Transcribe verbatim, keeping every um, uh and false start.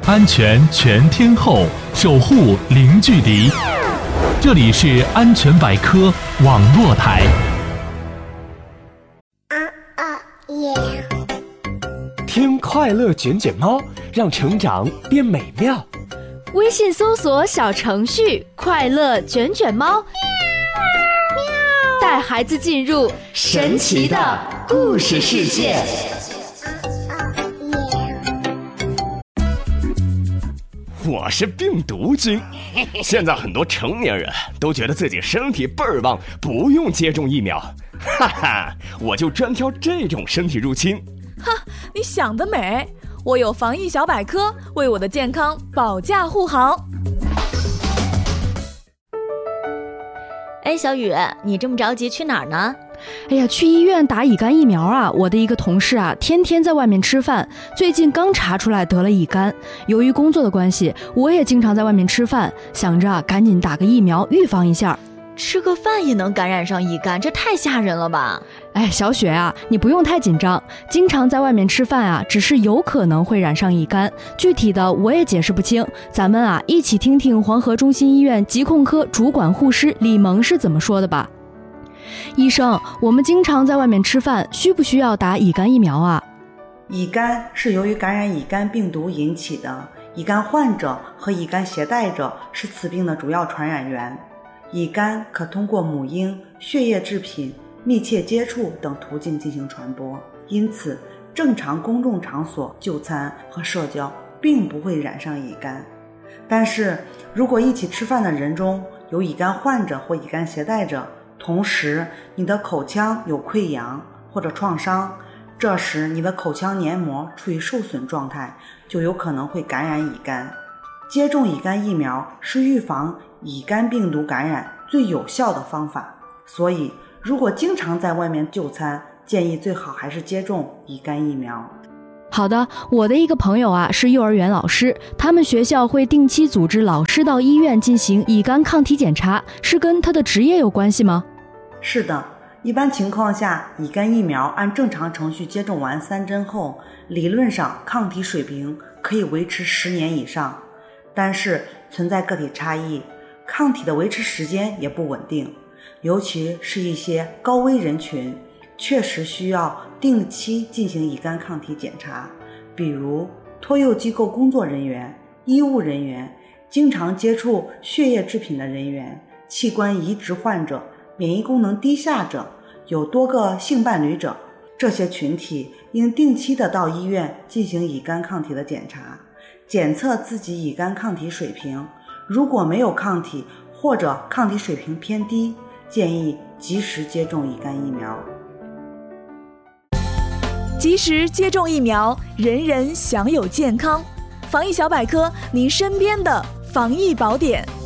安全全天候，守护零距离。这里是安全百科网络台。 啊啊耶！ 听快乐卷卷猫，让成长变美妙。 微信搜索小程序“快乐卷卷猫”，带孩子进入神奇的故事世界。 我是病毒君。现在很多成年人都觉得自己身体倍儿棒，不用接种疫苗。哈哈，我就专挑这种身体入侵。 哈，你想得美！我有防疫小百科，为我的健康保驾护航。 哎，小雨，你这么着急去哪儿呢？ 哎呀，去医院打乙肝疫苗啊！我的一个同事啊，天天在外面吃饭，最近刚查出来得了乙肝。由于工作的关系，我也经常在外面吃饭，想着啊，赶紧打个疫苗预防一下。 吃个饭也能感染上乙肝，这太吓人了吧？ 哎，小雪啊，你不用太紧张，经常在外面吃饭啊，只是有可能会染上乙肝，具体的我也解释不清。咱们啊，一起听听黄河中心医院疾控科主管护士李萌是怎么说的吧。医生，我们经常在外面吃饭，需不需要打乙肝疫苗啊？ 乙肝是由于感染乙肝病毒引起的，乙肝患者和乙肝携带者是此病的主要传染源。乙肝可通过母婴、血液制品、密切接触等途径进行传播，因此正常公众场所就餐和社交并不会染上乙肝。但是如果一起吃饭的人中有乙肝患者或乙肝携带者，同时你的口腔有溃疡或者创伤，这时你的口腔黏膜处于受损状态，就有可能会感染乙肝。接种乙肝疫苗是预防乙肝病毒感染最有效的方法，所以如果经常在外面就餐，建议最好还是接种乙肝疫苗。 好的，我的一个朋友啊是幼儿园老师，他们学校会定期组织老师到医院进行乙肝抗体检查，是跟他的职业有关系吗？ 是的，一般情况下，乙肝疫苗按正常程序接种完三针后，理论上抗体水平可以维持十年以上，但是存在个体差异，抗体的维持时间也不稳定，尤其是一些高危人群确实需要定期进行乙肝抗体检查，比如托幼机构工作人员、医务人员、经常接触血液制品的人员、器官移植患者、免疫功能低下者、有多个性伴侣者，这些群体应定期的到医院进行乙肝抗体的检查，检测自己乙肝抗体水平，如果没有抗体或者抗体水平偏低，建议及时接种乙肝疫苗。 及时接种疫苗，人人享有健康。防疫小百科，您身边的防疫宝典。